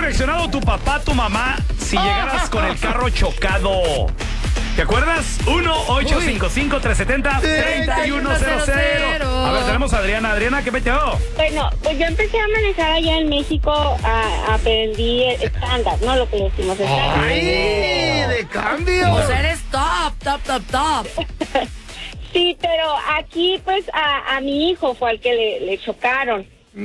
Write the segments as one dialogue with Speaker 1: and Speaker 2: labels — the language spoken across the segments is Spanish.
Speaker 1: reaccionado tu papá, tu mamá, si llegaras con el carro chocado? ¿Te acuerdas? 1-855-370-3100. A ver, tenemos a Adriana. Adriana, ¿qué metió?
Speaker 2: Bueno, pues yo empecé a manejar allá en México, aprendí estándar, ¿no? Lo que decimos estándar.
Speaker 3: ¡Ay, de cambio!
Speaker 4: Pues eres top.
Speaker 2: Sí, pero aquí pues a mi hijo fue al que le chocaron.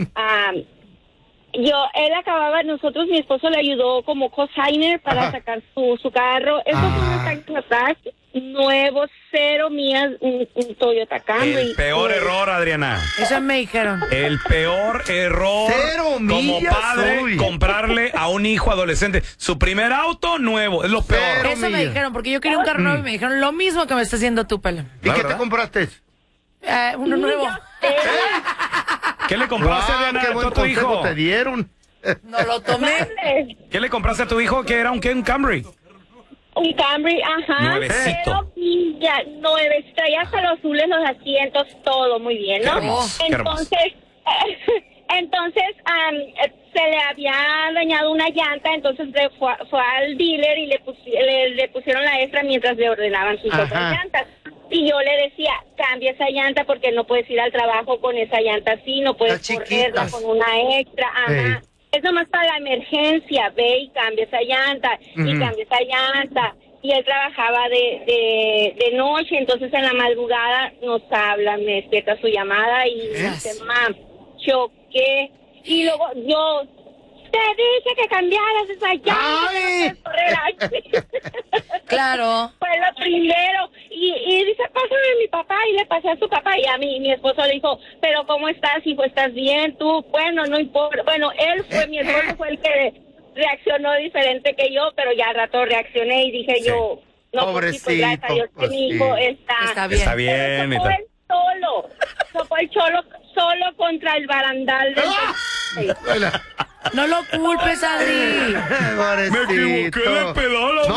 Speaker 2: Mi esposo le ayudó como cosigner para sacar su carro. Eso fue unos años atrás, nuevo, cero millas, un Toyota Camry.
Speaker 1: El peor error, Adriana.
Speaker 4: Eso me dijeron.
Speaker 1: El peor error
Speaker 3: Cero
Speaker 1: como
Speaker 3: millas,
Speaker 1: padre,
Speaker 3: uy.
Speaker 1: comprarle a un hijo adolescente su primer auto nuevo. Es lo peor.
Speaker 3: Cero
Speaker 4: Eso me
Speaker 3: millas.
Speaker 4: dijeron, porque yo quería un carro nuevo y me dijeron lo mismo que me está haciendo tú, Pelón.
Speaker 3: ¿Y
Speaker 1: ¿La
Speaker 3: qué
Speaker 1: verdad?
Speaker 3: te compraste?
Speaker 4: Uno nuevo.
Speaker 1: ¿Qué le compraste,
Speaker 3: ¡Guau,
Speaker 1: Adriana,
Speaker 3: qué
Speaker 1: a
Speaker 3: buen
Speaker 1: tu
Speaker 3: consejo
Speaker 1: hijo?
Speaker 3: te dieron!
Speaker 4: No lo tomé.
Speaker 1: ¿Qué le compraste a tu hijo que era un Camry?
Speaker 2: Un Camry, ajá.
Speaker 1: Nuevecito.
Speaker 2: Cero millas, nuevecito, ya hasta los azules, los asientos, todo muy bien, ¿no?
Speaker 1: Qué hermoso, qué hermoso.
Speaker 2: Entonces, se le había dañado una llanta, entonces fue al dealer y le pusieron la extra mientras le ordenaban sus
Speaker 3: Ajá.
Speaker 2: otras llantas. Y yo le decía, cambia esa llanta porque no puedes ir al trabajo con esa llanta así, no puedes
Speaker 3: Está
Speaker 2: correrla
Speaker 3: chiquita.
Speaker 2: con una extra, ajá.
Speaker 3: Ey.
Speaker 2: Es nomás para la emergencia, ve y cambia esa llanta, y cambia esa llanta. Y él trabajaba de noche, entonces en la madrugada nos habla, me despierta su llamada y me dice, mam, choqué. Y luego yo, te dije que cambiaras esa llanta.
Speaker 3: ¡Ay!
Speaker 2: No puedes correr así".
Speaker 4: Claro.
Speaker 2: Fue lo primero. Y dice, pásame a mi papá, y le pasé a su papá, y a mí, mi esposo le dijo, pero ¿cómo estás, hijo? ¿Estás bien? Tú, bueno, no importa. Bueno, mi esposo fue el que reaccionó diferente que yo, pero ya al rato reaccioné y dije
Speaker 1: Sí.
Speaker 2: yo, no, pues, sí, pues, gracias a Dios que mi hijo está
Speaker 4: bien.
Speaker 1: Está bien.
Speaker 2: Pero chocó el solo contra el barandal del...
Speaker 4: No lo culpes, Adri.
Speaker 3: Pobrecito.
Speaker 1: Me equivoqué de pedal.